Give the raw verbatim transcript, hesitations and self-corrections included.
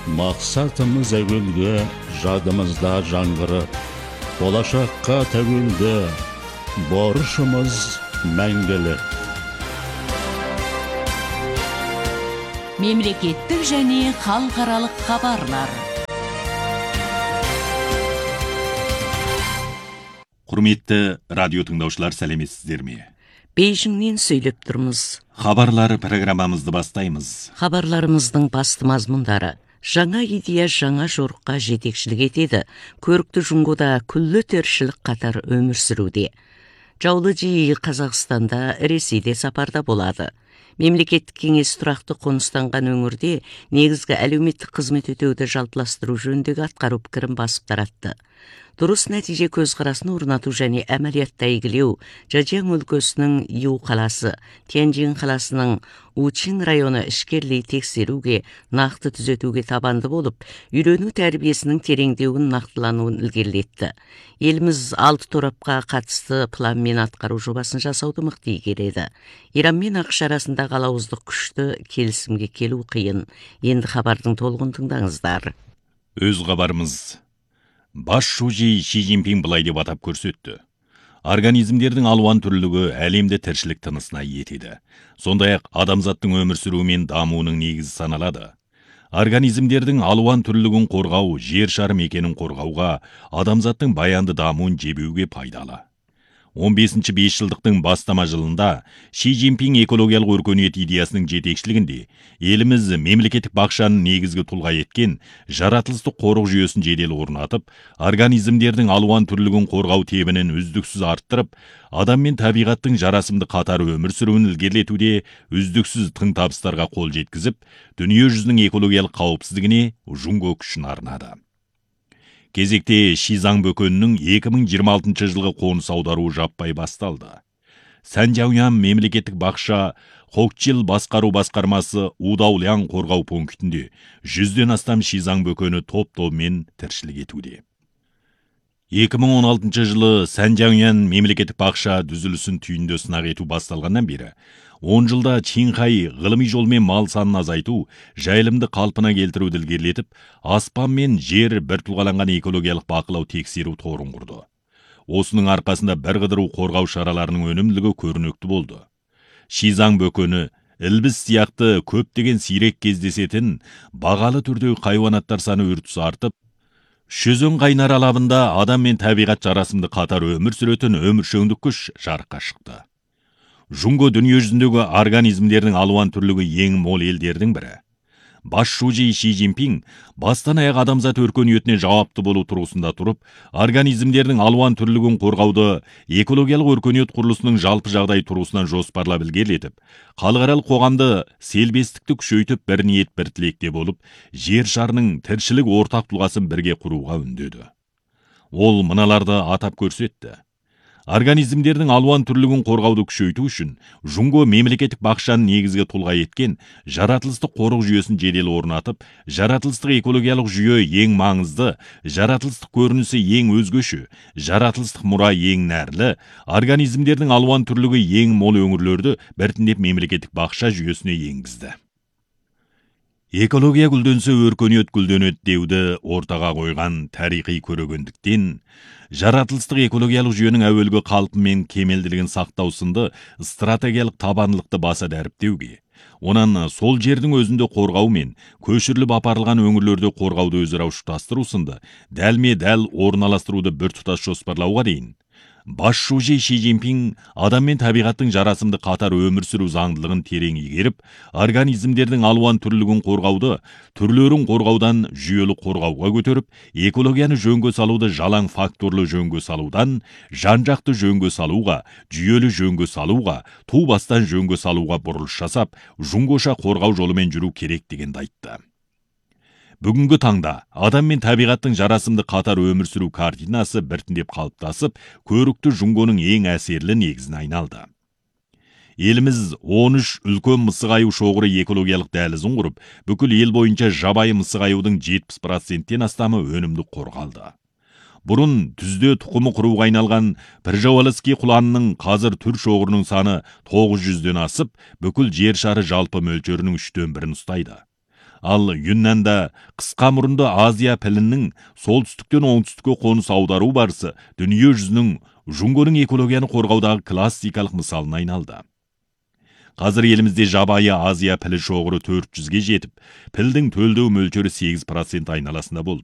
Мақсатымыз әуелгі, жадымызда жаңғырып, болашаққа тәуелді, борышымыз мәңгілік. Мемлекеттік және халықаралық хабарлар. Құрметті радио тыңдаушылар, сәлеметсіздер ме? Бейжіңнен сөйлеп тұрмыз. Хабарлар программамызды бастаймыз. Хабарларымыздың басты мазмұндары: жаңа идея жаңа жорыққа жетекшілік етеді. Көрікті Жұңғода күллі тіршілік қатар өмір сүруде. Жаулы жиі Қазақстанда, Ресейде сапарда болады. Мемлекеттік кеңес тұрақты қоныстанған өңірде негізгі әлеуметтік қызмет өтеуді жалпыластыру жөніндегі атқару пікірін басып таратты. Дұрыс нәтиже көзқарасын орнату және әмәлиятта игілеу Жажяң өлкесінің Ю қаласы, Тяньжин қаласының Учин районы ішкерлей тексеруге, нақты түзетуге табанды болып, үйрену тәрбиесінің тереңдеуін нақтылануын ілгерілетті. Еліміз алты торапқа қатысты планмен атқару жобасын жасауды мықты игереді. Иран мен ақш арасындағы алауыздық күшті, келісімге келу қиын. Енді хабардың толығын тыңдаңыздар. Өз хабарымыз. Бас шужи Ши Цзиньпин былай деп атап көрсетті. Организмдердің алуан түрлігі әлемде тіршілік тынысына етеді. Сондай-ақ адамзаттың өмір сүруі мен дамуының негізі саналады. Организмдердің алуан түрлігін қорғау, жер шары мекенін қорғауға, адамзаттың баянды дамуын жебеуге пайдалы. он бесінші бесжылдықтың бастама жылында Ши Цзиньпин экологиялық өркениет идеясының жетекшілігінде еліміз мемлекеттік бақшаның негізгі тұлға еткен жаратылыстық қорық жүйесін жедел орнатып, организмдердің алуан түрлігін қорғау тебінін үздіксіз арттырып, адам мен табиғаттың жарасымды қатар өмір сүруін ілгерілетуде үздіксіз тың табыстарға қол жеткізіп, дүние жүзінің экологиялық қауіпсіздігіне Жұңго күшін арнады. Кезекте Шизаң бөкенінің екі мың жиырма алтыншы жылғы қоныс аударуы жаппай басталды. Санжаоян мемлекеттік бақша Хокчил басқару басқармасы Удаулян қорғау пунктінде жүзден астам Шизаң бөкені топ-тобымен тіршілік етуде. екі мың он алтыншы жылы Санжаоян мемлекеттік бақша дүзілісін түйінді сынақ ету басталғаннан бері он жылда Чинхай ғылыми жолмен мал санын азайту, жайылымды қалпына келтіруді ілгерілетіп, аспан мен жер бір тұлғаланған экологиялық бақылау тексеру торын құрды. Осының арқасында бір қыдыру қорғау шараларының өнімділігі көрінікті болды. Шизаң бөкені, ілбіс сияқты көптеген сирек кездесетін бағалы түрдегі хайуанаттар саны үрдіс артып, Шөзен қайнар алабында адам мен табиғат жарасымды қатар өмір сүретін өміршеңдік күш жарыққа шықты. Жұңго дүние жүзіндегі организмдердің алуан түрлігі ең мол елдердің бірі. Бас шужи Ши Цзиньпин бастан аяқ адамзат өркениетіне жауапты болу тұрғысында тұрып, организмдердің алуан түрлігін қорғауды экологиялық өркениет құрылысының жалпы жағдай тұрғысынан жоспарлап ілгерілетіп, халықаралық қоғамды селбестікті күшейтіп бір ниет бір тілекте болып, жер шарының тіршілік ортақ тұлғасын бірге құруға үндеді. Ол мыналарды атап көрсетті. Организмдердің алуан түрлігін қорғауды күшейту үшін Жұңго мемлекеттік бақшаның негізгі тұлға еткен жаратылыстық қорық жүйесін жедел орнатып, жаратылыстық экологиялық жүйе ең маңызды, жаратылыстық көрінісі ең өзгеше, жаратылыстық мұра ең нәрлі, организмдердің алуан түрлігі ең мол өңірлерді біртіндеп мемлекеттік бақша жүйесіне енгізді. Экология гүлденсе өркениет гүлденеді деуді ортаға қойған тарихи көрегендіктен, жаратылыстық экологиялық жүйенің әуелгі қалпы мен кемелділігін сақтау сынды стратегиялық табандылықты баса дәріптеуге, онан сол жердің өзінде қорғау мен көшіріліп апарылған өңірлерде қорғауды өзара ұштастыру сынды дәлме-дәл орналастыруды біртұтас жоспарлауға дейін, Бас шужи Ши Цзиньпин адам мен табиғаттың жарасымды қатар өмір сүру заңдылығын терең игеріп, организмдердің алуан түрлігін қорғауды, түрлерін қорғаудан жүйелі қорғауға көтеріп, экологияны жөнге салуды жалаң факторлы жөнге салудан, жан-жақты жөнге салуға, жүйелі жөнге салуға, ту бастан жөнге салуға бұрылыс жасап, Жұңгоша қорғау жолымен жүру керек дегенді айтты. Бүгінгі таңда адам мен табиғаттың жарасымды қатар өмір сүру картинасы біртіндеп қалыптасып, көрікті Жұңгоның ең әсерлі негізіне айналды. Еліміз он үш үлкен мысық аю шоғыры экологиялық дәлізін құрып, бүкіл ел бойынша жабайы мысық аюдың жетпіс проценттен астамы өнімді қорғалды. Бұрын түзде тұқымы құруға айналған Пржевальский құланының қазір түр шоғырының саны тоғыз жүзден асып, бүкіл жер шары жалпы мөлшерінің үштен бірін ұстайды. Ал Юннанда қысқа мұрынды Азия пілінің солтүстіктен оңтүстікке қоныс аудару барысы дүние жүзінің Жунгоның экологияны қорғаудағы классикалық мысалына айналды. Қазір елімізде жабайы Азия пілі шоғыры төрт жүзге жетіп, пілдің төлдеу мөлшері сегіз процент айналасында болды.